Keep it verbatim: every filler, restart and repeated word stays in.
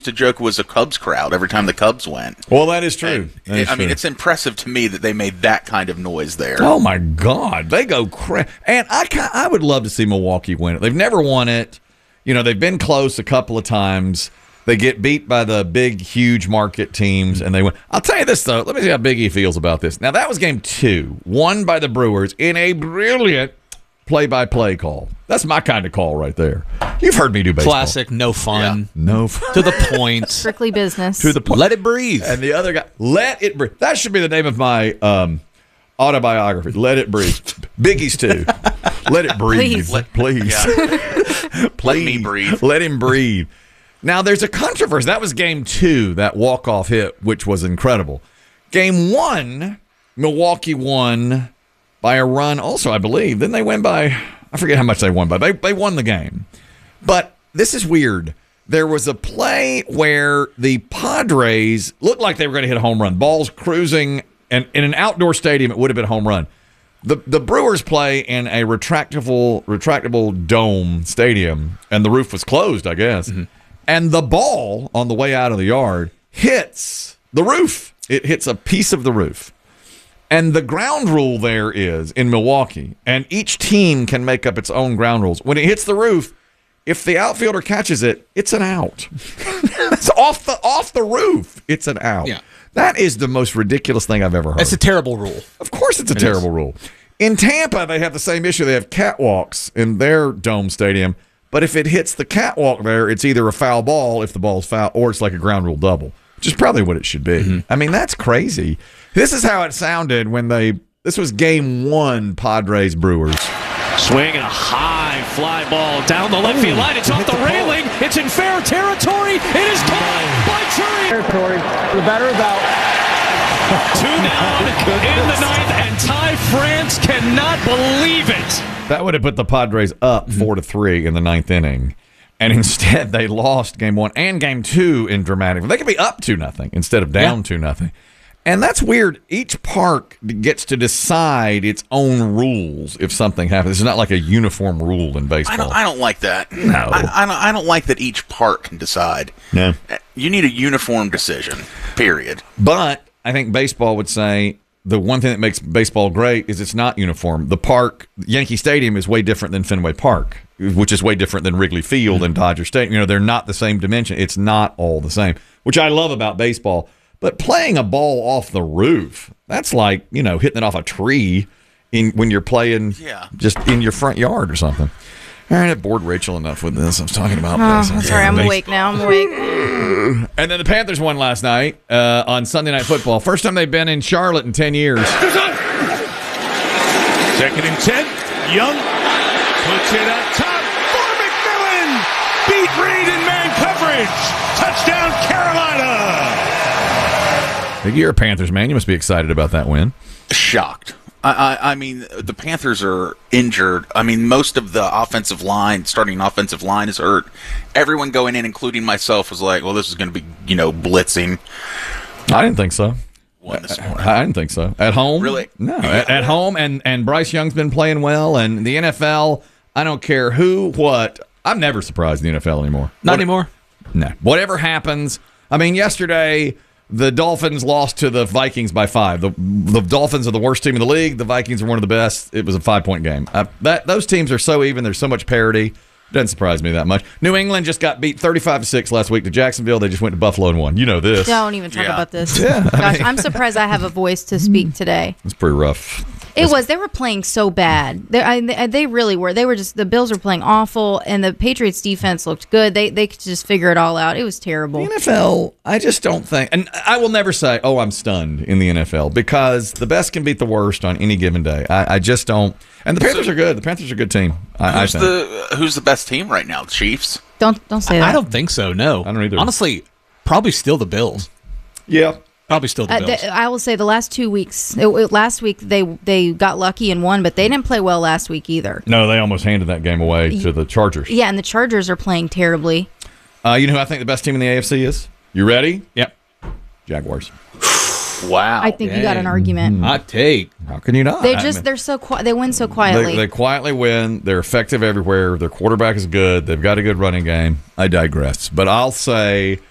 to joke it was a Cubs crowd every time the Cubs went. Well, that is true. That is I mean, true. it's impressive to me that they made that kind of noise there. Oh my God, they go crazy. And I, I would love to see Milwaukee win it. They've never won it. You know, they've been close a couple of times. They get beat by the big, huge market teams, and they win. I'll tell you this, though. Let me see how Big E feels about this. Now, that was game two, won by the Brewers in a brilliant play-by-play call. That's my kind of call right there. You've heard me do baseball. Classic, no fun. Yeah. No fun. To the point. Strictly business. To the point. Let it breathe. And the other guy, let it breathe. That should be the name of my um, autobiography. Let it breathe. Biggie's too. Let it breathe. Please. Let, please. Yeah. Please. Let me breathe. Let him breathe. Now, there's a controversy. That was game two, that walk-off hit, which was incredible. Game one, Milwaukee won by a run also, I believe. Then they win by, I forget how much they won by. They, they won the game. But this is weird. There was a play where the Padres looked like they were going to hit a home run. Ball's cruising, and in an outdoor stadium, it would have been a home run. The the Brewers play in a retractable retractable dome stadium, and the roof was closed, I guess. Mm-hmm. And the ball on the way out of the yard hits the roof. It hits a piece of the roof. And the ground rule there is in Milwaukee, and each team can make up its own ground rules. When it hits the roof, if the outfielder catches it, it's an out. It's off the off the roof. It's an out. Yeah. That is the most ridiculous thing I've ever heard. It's a terrible rule. Of course it's a It terrible is. rule. In Tampa, they have the same issue. They have catwalks in their dome stadium. But if it hits the catwalk there, it's either a foul ball if the ball's foul, or it's like a ground rule double, which is probably what it should be. Mm-hmm. I mean, that's crazy. This is how it sounded when they, this was game one, Padres Brewers. Swing and a high fly ball down the left field line. It's off the railing. It's in fair territory. It is caught by Churi. Territory. The batter is out. Two down in the ninth, and Ty France cannot believe it. That would have put the Padres up four to three in the ninth inning, and instead they lost game one and game two in dramatic. They could be up two nothing instead of down two nothing, and that's weird. Each park gets to decide its own rules if something happens. It's not like a uniform rule in baseball. I don't. I don't like that. No. I, I don't. I don't like that each park can decide. No. You need a uniform decision. Period. But I think baseball would say the one thing that makes baseball great is it's not uniform. The park, Yankee Stadium, is way different than Fenway Park, which is way different than Wrigley Field mm-hmm. and Dodger Stadium. You know, they're not the same dimension. It's not all the same, which I love about baseball. But playing a ball off the roof, that's like, you know, hitting it off a tree in when you're playing yeah. just in your front yard or something. All right, I bored Rachel enough with this. I was talking about oh, this. Sorry, I'm awake now. I'm awake. And then the Panthers won last night uh, on Sunday Night Football. First time they've been in Charlotte in ten years. Second and ten. Young puts it up top for McMillan. Beat Reed in man coverage. Touchdown, Carolina. Big year, Panthers, man. You must be excited about that win. Shocked. I, I, I mean, the Panthers are injured. I mean, most of the offensive line, starting offensive line, is hurt. Everyone going in, including myself, was like, well, this is going to be, you know, blitzing. I didn't think so. Won this morning. I didn't think so. At home? Really? No. At, at home, and, and Bryce Young's been playing well, and the N F L, I don't care who, what. I'm never surprised in the N F L anymore. Not what, anymore? No. Whatever happens. I mean, yesterday, the Dolphins lost to the Vikings by five. The, the Dolphins are the worst team in the league. The Vikings are one of the best. It was a five-point game. Uh, that Those teams are so even. There's so much parity. Doesn't surprise me that much. New England just got beat thirty-five to six last week to Jacksonville. They just went to Buffalo and won. You know this. Don't even talk Yeah. about this. Yeah, I Gosh, mean- I'm surprised I have a voice to speak today. It's pretty rough. It was. They were playing so bad. They, I, they really were. They were just. The Bills were playing awful, and the Patriots' defense looked good. They they could just figure it all out. It was terrible. The N F L, I just don't think, and I will never say, oh, I'm stunned in the N F L, because the best can beat the worst on any given day. I, I just don't. And the Panthers are good. The Panthers are a good team. I, Who's I think. the Who's the best team right now? The Chiefs. Don't don't say that. I don't think so, no. I don't either. Honestly, probably still the Bills. Yeah. Probably still the Uh, Bills. th- I will say the last two weeks. It, it- last week they they got lucky and won, but they didn't play well last week either. No, they almost handed that game away to the Chargers. Yeah, and the Chargers are playing terribly. Uh, you know who I think the best team in the A F C is? You ready? Yep. Jaguars. Wow. I think you got an argument. Hot take. How can you not? They I just mean, they're so qui- they win so they, quietly. they quietly win. They're effective everywhere. Their quarterback is good. They've got a good running game. I digress. But I'll say